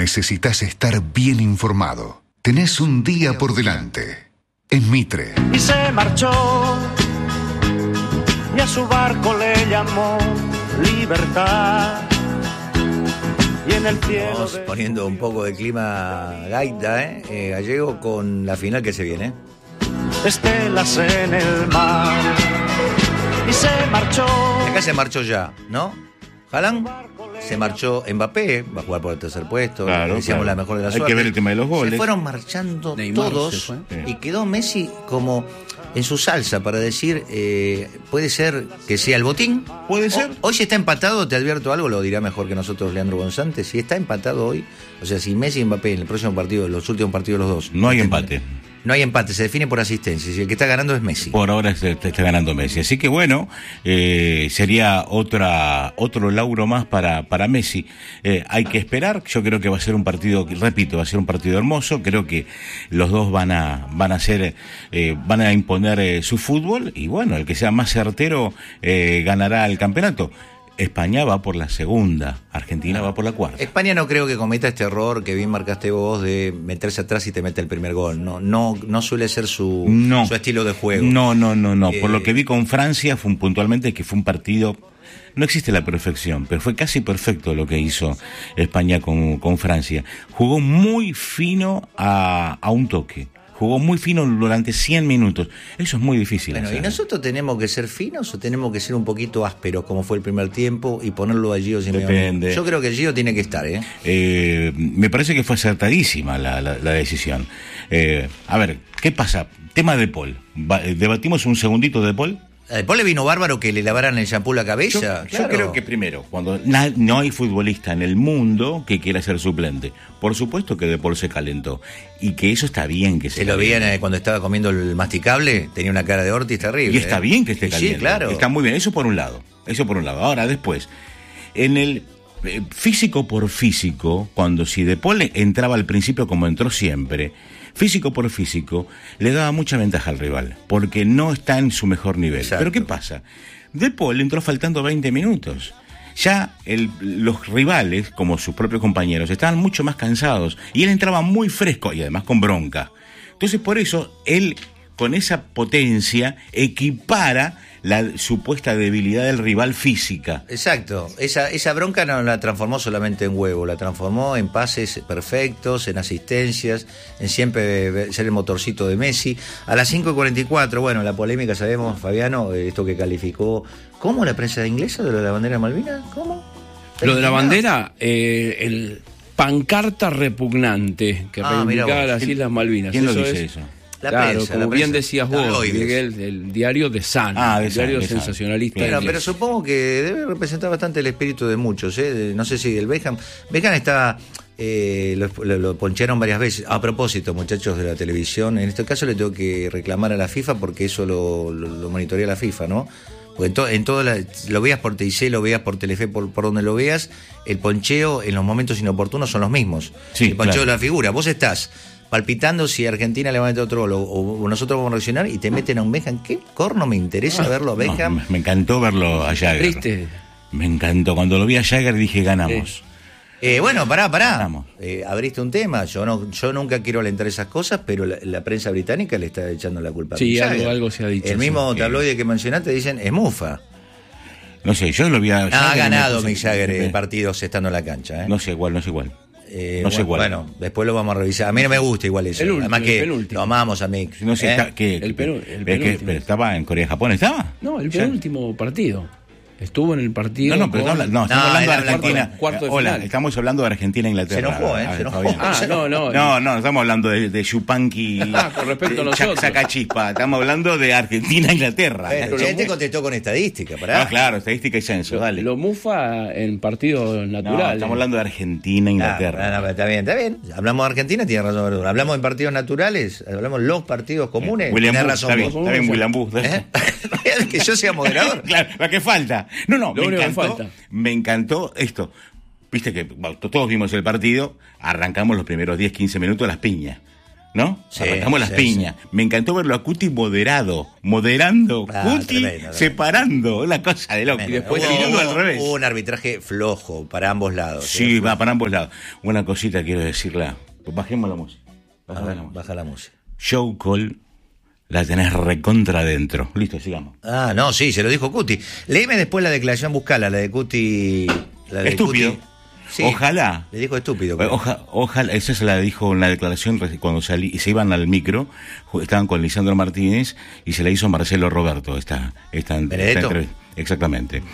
necesitas estar bien informado. Tenés un día por delante. En Mitre. Y se marchó, y a su barco le llamó Libertad. Y en el cielo vamos poniendo un poco de clima gaita, gallego, con la final que se viene. Estelas en el mar. Y se marchó. Acá se marchó ya, ¿no? Haaland, se marchó Mbappé, va a jugar por el tercer puesto, claro, decíamos claro. La mejor de la Hay suerte. que ver el tema de los goles. Se fueron marchando Neymar todos se y quedó Messi como en su salsa para decir, puede ser que sea el botín. Puede ser. Hoy si está empatado, te advierto algo, lo dirá mejor que nosotros Leandro González, si está empatado hoy, o sea, si Messi y Mbappé en el próximo partido, los últimos partidos los dos. No hay empate. No hay empate, se define por asistencia. Si el que está ganando es Messi. Por ahora está ganando Messi. Así que bueno, sería otro lauro más para Messi. Hay que esperar. Yo creo que va a ser un partido, repito, va a ser un partido hermoso. Creo que los dos van a imponer su fútbol. Y bueno, el que sea más certero ganará el campeonato. España va por la segunda, Argentina va por la cuarta. España no creo que cometa este error que bien marcaste vos de meterse atrás y te mete el primer gol. No suele ser su estilo de juego. No. Por lo que vi con Francia puntualmente que fue un partido. No existe la perfección, pero fue casi perfecto lo que hizo España con Francia. Jugó muy fino a un toque. Jugó muy fino durante 100 minutos. Eso es muy difícil. Bueno, hacer. ¿y nosotros tenemos que ser finos o tenemos que ser un poquito ásperos, como fue el primer tiempo, y ponerlo a Gio Simeone? Depende. Yo creo que Gio tiene que estar, Me parece que fue acertadísima la decisión. A ver, ¿qué pasa? Tema de Paul. ¿Debatimos un segundito de Paul? De Paul le vino bárbaro que le lavaran el shampoo la cabeza. Yo creo que primero, cuando no hay futbolista en el mundo que quiera ser suplente, por supuesto que De Paul se calentó y que eso está bien que se lo veían cuando estaba comiendo el masticable, tenía una cara de Ortiz terrible. Y está bien que esté caliente. Sí, claro. Está muy bien, eso por un lado. Ahora, después, en el físico por físico, cuando si De Paul entraba al principio como entró siempre, físico por físico, le daba mucha ventaja al rival, porque no está en su mejor nivel. Exacto. Pero ¿qué pasa? De Paul entró faltando 20 minutos. Ya los rivales, como sus propios compañeros, estaban mucho más cansados, y él entraba muy fresco, y además con bronca. Entonces, por eso, él, con esa potencia, equipara la supuesta debilidad del rival física. Exacto, esa bronca no la transformó solamente en huevo, la transformó en pases perfectos, en asistencias, en siempre ser el motorcito de Messi. A las 5:44, bueno, la polémica, sabemos, Fabiano, esto que calificó, ¿cómo la prensa inglesa de lo de la bandera de Malvinas? ¿Cómo? Lo de la bandera, el pancarta repugnante que reivindicaba las Islas Malvinas. ¿Quién lo dice eso? La claro, prensa, como la bien prensa. decías vos, Tabloides. Miguel, el diario de Sun, el diario sensacionalista. Pero supongo que debe representar bastante el espíritu de muchos, no sé si el Beckham estaba, lo poncharon varias veces. A propósito, muchachos de la televisión, en este caso le tengo que reclamar a la FIFA porque eso lo monitorea la FIFA, ¿no? Porque lo veas por TIC, lo veas por Telefe, por donde lo veas, el poncheo en los momentos inoportunos son los mismos. Sí, el poncheo claro. de la figura. Vos estás palpitando si Argentina le va a meter otro gol o nosotros vamos a reaccionar y te meten a un Beckham. ¿Qué corno me interesa verlo a Beckham? No, me encantó verlo a Jagger. ¿Triste? Me encantó. Cuando lo vi a Jagger dije, ganamos. Bueno, pará. Vamos. Abriste un tema. Yo nunca quiero alentar esas cosas, pero la prensa británica le está echando la culpa a Sí, Mick Jagger. algo se ha dicho. El mismo sí. tabloide que mencionaste dicen, es mufa. No sé, yo lo vi a Jagger. Ha ganado y me Mick puse- Jagger partidos estando en la cancha. No sé cuál. No sé cuál. Bueno, después lo vamos a revisar. A mí no me gusta igual eso. El último, Además que el penúltimo. lo amamos a Mick. No sé, El penúltimo. pero estaba en Corea-Japón, ¿estaba? No, el Ya. penúltimo partido. Estuvo en el partido. No, pero estamos hablando de era Argentina. cuarto de Hola, final. estamos hablando de Argentina-Inglaterra. Se enojó, A ver, se enojó. Fabián. No. No, estamos hablando de Yupanqui. Con respecto a nosotros. Sacachispa. Estamos hablando de Argentina-Inglaterra. Te contestó con estadística, pará. No, claro, estadística y censo, dale. Lo mufa en partidos No, naturales. estamos hablando de Argentina-Inglaterra. No, está bien. Hablamos de Argentina, tiene razón Verdura. Hablamos en partidos naturales, hablamos los partidos comunes, William tiene Bush, razón está vos. bien, William Bush. Que yo sea moderador. Claro, la que falta. No, Lo único que falta. Me encantó esto. Viste que todos vimos el partido, arrancamos los primeros 10-15 minutos a las piñas. ¿no? Sí, Arrancamos las sí, piñas. sí. Me encantó verlo a Cuti moderando, Cuti tremendo. separando, una cosa de loco. Tremendo. Y después Hubo- tirando al hubo- revés. Hubo un arbitraje flojo para ambos lados. Sí, va para ambos lados. Una cosita quiero decirla. Bajemos la música. A Bajemos ver, la música. baja la música. Show call la tenés recontra adentro. Listo, sigamos. Ah, no, sí, se lo dijo Cuti. Léeme después la declaración, buscala, la de Cuti. La de Estúpido. Cuti. Sí, Ojalá. le dijo estúpido. Ojalá, esa se la dijo en la declaración cuando se iban al micro, estaban con Lisandro Martínez y se la hizo Marcelo Roberto esta ¿Benedetto? entrevista. Exactamente.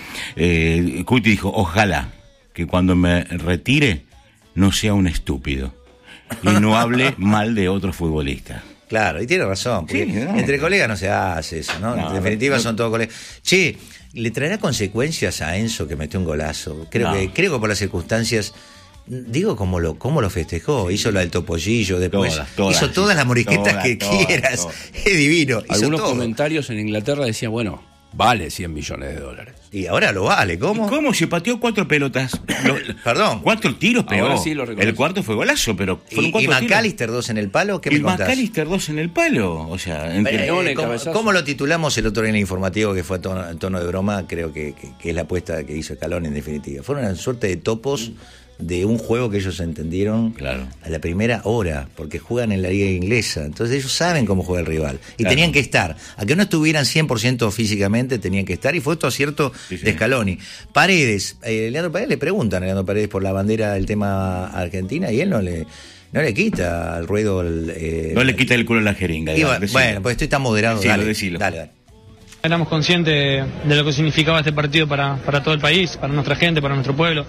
Cuti dijo, ojalá que cuando me retire no sea un estúpido y no hable mal de otro futbolista. Claro, y tiene razón, porque Sí, no, entre no. colegas no se hace eso, ¿no? No, En definitiva no. son todos colegas. Che, ¿le traerá consecuencias a Enzo que metió un golazo? Creo No. que por las circunstancias, digo cómo lo festejó, hizo la del topollillo, después Todas, hizo todas las moriquetas todas, que todas, quieras. todas. Es divino, hizo Algunos todo. comentarios en Inglaterra decían, bueno, vale 100 millones de dólares. Y ahora lo vale, ¿cómo? ¿Cómo se pateó 4 pelotas? Perdón. 4 tiros pegó. Ahora sí lo reconozco. El cuarto fue golazo, pero fueron Y 4 tiros. McAllister 2 en el palo, ¿qué me Y contás? McAllister 2 en el palo. O sea, entre... Leone, ¿Cómo, cabezazo. cómo lo titulamos el otro día en el informativo que fue a tono de broma? Creo que es la apuesta que hizo Scaloni en definitiva. Fueron una suerte de topos de un juego que ellos entendieron Claro. a la primera hora, porque juegan en la liga inglesa. Entonces ellos saben cómo juega el rival. Y Claro. tenían que estar. A que no estuvieran 100% físicamente, tenían que estar. Y fue esto acierto Sí, sí. de Scaloni. Paredes, Leandro Paredes, le preguntan a Leandro Paredes por la bandera del tema Argentina y él no le quita al ruedo. No le quita el culo a la jeringa. digamos, decilo. Bueno, pues estoy tan moderado. Decilo, dale, decilo. dale. Éramos conscientes de lo que significaba este partido para todo el país, para nuestra gente, para nuestro pueblo.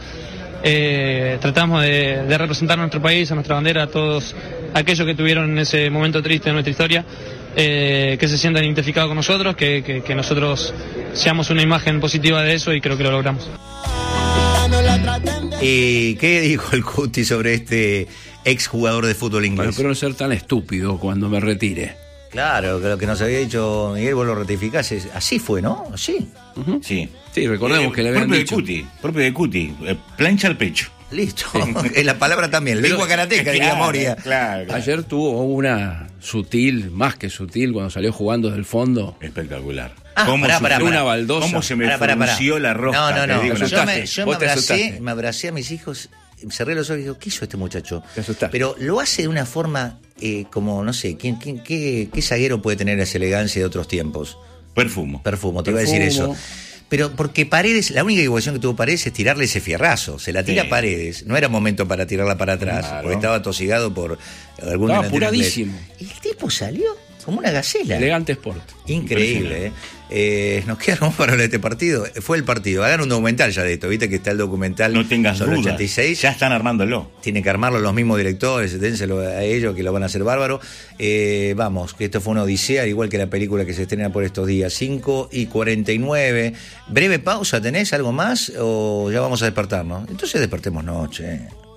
Tratamos de representar a nuestro país, a nuestra bandera, a todos aquellos que tuvieron en ese momento triste de nuestra historia, que se sientan identificados con nosotros, que nosotros seamos una imagen positiva de eso y creo que lo logramos. ¿Y qué dijo el Cuti sobre este exjugador de fútbol Bueno, inglés? espero no ser tan estúpido cuando me retire. Claro, que lo que nos había dicho Miguel, vos lo ratificás, así fue, ¿no? Así. Sí. Sí, recordemos que le habían dicho. Propio de Cuti. Plancha al pecho. Listo. Es la palabra también. Lengua karateca, diría Moria. Claro. Ayer tuvo una sutil, más que sutil, cuando salió jugando del fondo. Espectacular. Ah, pará. Una baldosa. ¿Cómo se me Pará. frunció la rosca? No. te digo, te Yo asustaste. me Vos te asustaste. abracé a mis hijos, cerré los ojos y digo, ¿qué hizo este muchacho? Te asustaste. Pero lo hace de una forma como, no sé, ¿qué zaguero puede tener esa elegancia de otros tiempos? Perfumo. Perfumo, te iba a decir Perfumo. eso. Pero porque Paredes, la única equivocación que tuvo Paredes es tirarle ese fierrazo. Se la tira Sí. Paredes. No era momento para tirarla para atrás, Claro. porque estaba tosigado por algún Estaba delantero inglés. apuradísimo. Y el tipo salió como una gacela. Elegante Sport. Increíble, nos queda como para este partido. Fue el partido. Hagan un documental ya de esto, viste que está el documental No tengas sobre el dudas. 86. Ya están armándolo. Tienen que armarlo los mismos directores, dénselo a ellos que lo van a hacer bárbaro. Vamos, que esto fue una odisea, igual que la película que se estrena por estos días. 5:49. Breve pausa, ¿tenés algo más? ¿O ya vamos a despertarnos? Entonces despertemos noche.